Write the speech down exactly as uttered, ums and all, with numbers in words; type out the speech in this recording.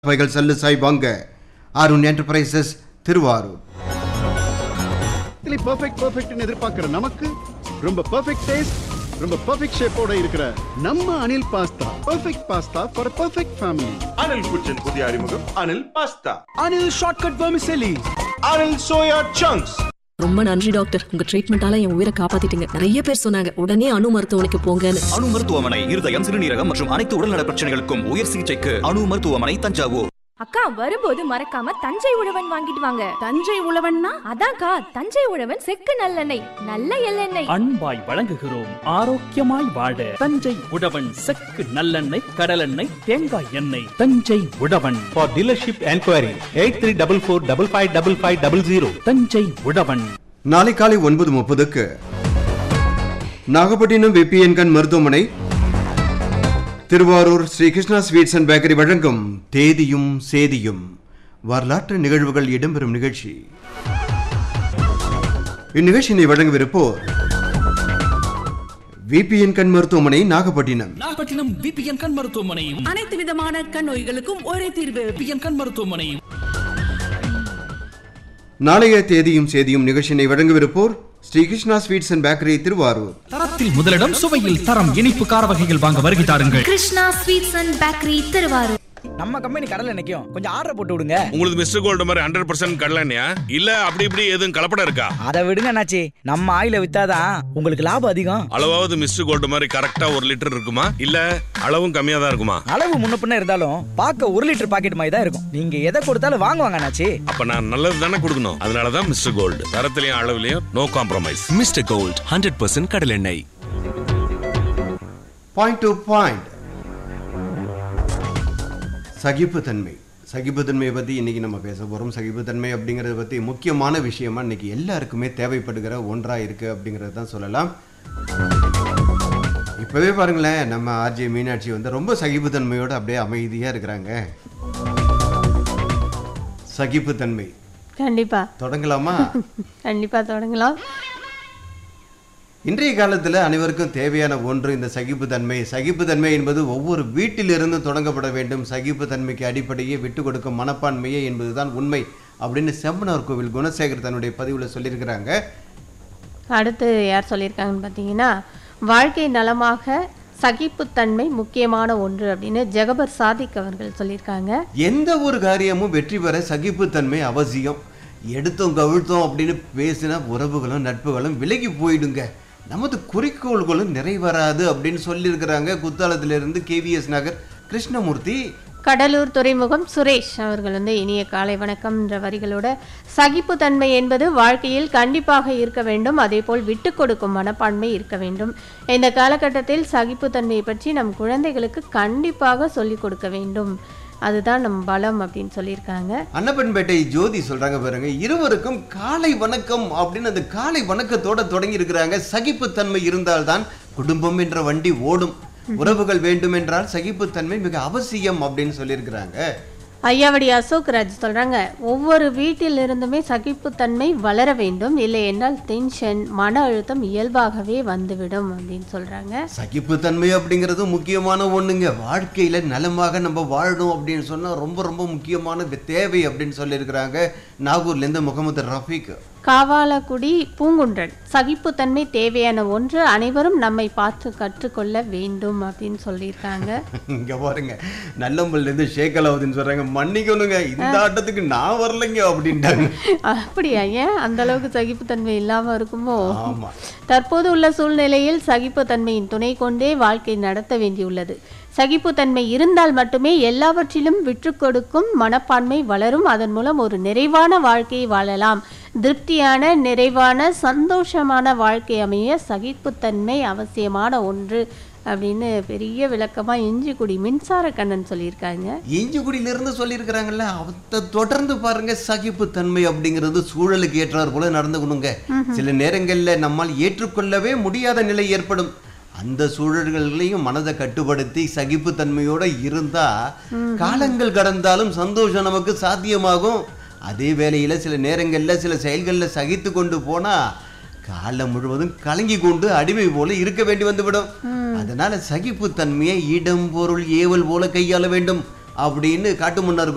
பைகள் சல்லு சாய் வாங்க அருண் என்டர்பிரைசஸ் திருவாரூர். பெர்ஃபெக்ட் பெர்ஃபெக்ட்னு எதிர்பார்க்கிற நமக்கு ரொம்ப பெர்ஃபெக்ட் டேஸ்ட், ரொம்ப பெர்ஃபெக்ட் ஷேப்போட இருக்கிற நம்ம Anil pasta. Perfect pasta for perfect family. Anil குச்சின் புதிய அறிமுகம் Anil pasta. Anil shortcut vermicelli. Anil soya chunks. ரொம்ப நன்றி டாக்டர், உங்க ட்ரீட்மெண்டால என் உயிரை காப்பாத்திட்டீங்க. நிறைய பேர் சொன்னாங்க உடனே அணு மருத்துவமனைக்கு போங்கன்னு. அணு மருத்துவமனை இருதயம், சிறுநீரகம் மற்றும் அனைத்து உடல்நல பிரச்சனைகளுக்கும் உயர் சிகிச்சைக்கு அணு மருத்துவமனை, தஞ்சாவூர். அக்கா வரும்போது மறக்காம தஞ்சை உழவன் வாங்கிட்டு வாங்க. தஞ்சை உழவன்னா அதான்க்கா, தஞ்சை உழவன் செக்கு நல்லெண்ணெய், நல்ல எள்ளெண்ணெய். அன்பாய் வழங்குகிறோம், ஆரோக்கியமாய் வாழ தஞ்சை உழவன் செக்கு நல்லெண்ணெய், கடலெண்ணெய், தேங்காய் எண்ணெய். தஞ்சை உழவன். For dealership enquiry eight three four four five five five five zero zero. Thanjai உழவன். நாளை காலை ஒன்பது முப்பதுக்கு நாகப்பட்டினம் விபிஎன் கண் மருத்துவமனை, Thiruvarur Sri Krishna sweets and bakery வழங்கும் தேதியும் சேதியும் வரலாற்று நிகழ்வுகள் இடம்பெறும் நிகழ்ச்சி. இந்நிகழ்ச்சியினை வழங்கவிருப்போர் விபிஎன் கண் மருத்துவமனை, நாகப்பட்டினம். நாகப்பட்டினம் விபிஎன் கண் மருத்துவமனையும் அனைத்து விதமான கண் நோய்களுக்கும் ஒரே தீர்வு. விபிஎன் கண் மருத்துவமனையும். நாளைய தேதியும் சேதியும் நிகழ்ச்சியினை வழங்கவிருப்போர் Sri Krishna sweets and bakery, Thiruvarur. தரத்தில் முதலிடம், சுவையில் தரம், இனிப்பு கார வகைகள் வாங்க வருகை தாருங்கள். Krishna sweets and bakery, Thiruvarur. நம்ம கம்பெனி கடலை நிக்கும், கொஞ்சம் ஆர்டர் போட்டு விடுங்க. உங்களுக்கு மிஸ்டர் கோல்டு மாதிரி ஹண்ட்ரட் பர்சன்ட் கடலையா இல்ல அப்படி இப்படி எதுவும் கலப்படம் இருக்கா? அதை விடுங்க அண்ணாச்சி, நம்ம ஆயில வித்தாதான் உங்களுக்கு லாபம் அதிகம். அளவாவது மிஸ்டர் கோல்டு மாதிரி கரெக்டா ஒரு லிட்டர் இருக்குமா இல்ல அளவும் கம்மியா தான் இருக்குமா? அளவு முன்ன பின்ன இருந்தாலும் பார்க்க ஒரு லிட்டர் பாக்கெட் மாதிரி தான் இருக்கும். நீங்க எதை கொடுத்தாலும் வாங்குவாங்க அண்ணாச்சி. அப்ப நான் நல்லது தானே கொடுக்கணும். அதனாலதான் mister gold, தரத்திலையும் அளவுலயும் no compromise. Mister gold hundred percent கடலெண்ணெய். Point to point. சகிப்புத்தன்மை. சகிப்புத்தன்மையை பற்றி இன்றைக்கி நம்ம பேச போகிறோம். சகிப்புத்தன்மை அப்படிங்கிறத பற்றி முக்கியமான விஷயமா இன்றைக்கி எல்லாருக்குமே தேவைப்படுகிற ஒன்றாக இருக்குது அப்படிங்கிறது தான் சொல்லலாம். இப்போவே பாருங்களேன், நம்ம ஆர்ஜே மீனாட்சி வந்து ரொம்ப சகிப்புத்தன்மையோடு அப்படியே அமைதியாக இருக்கிறாங்க. சகிப்புத்தன்மை கண்டிப்பாக தொடங்கலாமா? கண்டிப்பாக தொடங்கலாம். இன்றைய காலத்தில் அனைவருக்கும் தேவையான ஒன்று இந்த சகிப்புத்தன்மை. சகிப்புத்தன்மை என்பது ஒவ்வொரு வீட்டிலிருந்து தொடங்கப்பட வேண்டும். சகிப்புத்தன்மைக்கு அடிப்படையே விட்டு கொடுக்கும் மனப்பான்மையே என்பதுதான் உண்மை அப்படின்னு செம்பனார் கோவில் குணசேகர் தன்னுடைய பதிவில் சொல்லியிருக்கிறாங்க. அடுத்து யார் சொல்லியிருக்காங்கன்னு பார்த்தீங்கன்னா, வாழ்க்கை நலமாக சகிப்புத்தன்மை முக்கியமான ஒன்று அப்படின்னு ஜெகபர் சாதிக் அவர்கள் சொல்லியிருக்காங்க. எந்த ஒரு காரியமும் வெற்றி பெற சகிப்புத்தன்மை அவசியம். எடுத்தோம் கவிழ்த்தோம் அப்படின்னு பேசினா உறவுகளும் நட்புகளும் விலகி போயிடுங்க, நமது குறிக்கோள்களும் நிறைவேறாது அப்படின்னு சொல்லியிருக்கிறாங்க. குத்தாலத்திலிருந்து கேவிஎஸ் நகர் கிருஷ்ணமூர்த்தி. கடலூர் துறைமுகம் சுரேஷ் அவர்கள் வந்து இனிய காலை வணக்கம் என்ற வரிகளோட, சகிப்புத்தன்மை என்பது வாழ்க்கையில் கண்டிப்பாக இருக்க வேண்டும், அதே போல் விட்டு கொடுக்கும் மனப்பான்மை இருக்க வேண்டும். இந்த காலகட்டத்தில் சகிப்புத்தன்மையை பற்றி நம் குழந்தைகளுக்கு கண்டிப்பாக சொல்லிக் கொடுக்க வேண்டும், அதுதான் நம் பலம் அப்படின்னு சொல்லியிருக்காங்க. அன்னப்பன்பேட்டை ஜோதி சொல்றாங்க பாருங்க, இருவருக்கும் காலை வணக்கம் அப்படின்னு அந்த காலை வணக்கத்தோட தொடங்கி இருக்கிறாங்க. சகிப்புத்தன்மை இருந்தால்தான் குடும்பம் என்ற வண்டி ஓடும். உறவுகள் வேண்டும் என்றால் சகிப்புத்தன்மை மிக அவசியம் அப்படின்னு சொல்லியிருக்கிறாங்க. ஐயாவடி அசோக் ராஜ் சொல்றாங்க, ஒவ்வொரு வீட்டில் இருந்துமே சகிப்புத்தன்மை வளர வேண்டும், இல்லை என்றால் டென்ஷன், மன அழுத்தம் இயல்பாகவே வந்துவிடும் அப்படின்னு சொல்றாங்க. சகிப்புத்தன்மை அப்படிங்கிறது முக்கியமான ஒண்ணுங்க. வாழ்க்கையில நலமாக நம்ம வாழணும் அப்படின்னு சொன்னா ரொம்ப ரொம்ப முக்கியமான தேவை அப்படின்னு சொல்லியிருக்கிறாங்க. நாகூர்ல இருந்து முகமது ரஃபீக். காவாலக்குடி பூங்குன்றன், சகிப்புத்தன்மை தேவையான ஒன்று, அனைவரும் நம்மை பார்த்து கற்றுக்கொள்ள வேண்டும் அப்படின்னு சொல்லியிருக்காங்க. இங்க பாருங்க, நல்லம்பல்ல இருந்து ஷேக் அலாவுதீன் சொல்றாங்க, மன்னிக்கணுங்க இந்த ஆட்டத்துக்கு நான் வரலைங்க அப்படின்ட்டாங்க. அப்படியா? ஏன் அந்த அளவுக்கு சகிப்புத்தன்மை இல்லாம இருக்குமோ? தற்போது உள்ள சூழ்நிலையில் சகிப்புத்தன்மையின் துணை கொண்டே வாழ்க்கை நடத்த வேண்டியுள்ளது. சகிப்புத்தன்மை இருந்தால் மட்டுமே எல்லாவற்றிலும் விற்று கொடுக்கும் மனப்பான்மை வளரும், அதன் மூலம் ஒரு நிறைவான வாழ்க்கையை வாழலாம். திருப்தியான, நிறைவான, சந்தோஷமான வாழ்க்கை அமைய சகிப்புத்தன்மை அவசியமான ஒன்று அப்படின்னு பெரிய விளக்கமா இஞ்சிக்குடி மின்சார கண்ணன் சொல்லியிருக்காங்க. இஞ்சிக்குடியிலிருந்து சொல்லியிருக்கிறாங்கல்ல, அதை தொடர்ந்து பாருங்க. சகிப்புத்தன்மை அப்படிங்கிறது சூழலுக்கு ஏற்றார் போல நடந்துக்கணுங்க. சில நேரங்கள்ல நம்மால் ஏற்றுக்கொள்ளவே முடியாத நிலை ஏற்படும். அந்த சூழல்களையும் மனதை கட்டுப்படுத்தி சகிப்புத்தன்மையோட இருந்தா காலங்கள் கடந்தாலும் சந்தோஷம் நமக்கு சாத்தியமாகும். அதே வேளையில சில நேரங்கள்ல சில செயல்கள்ல சகித்து கொண்டு போனா காலம் முழுவதும் கலங்கி கொண்டு அடிமை போல இருக்க வேண்டி வந்துவிடும். அதனால சகிப்புத்தன்மையை இடம் பொருள் ஏவல் போல கையாள வேண்டும் அப்படின்னு காட்டு முன்னர்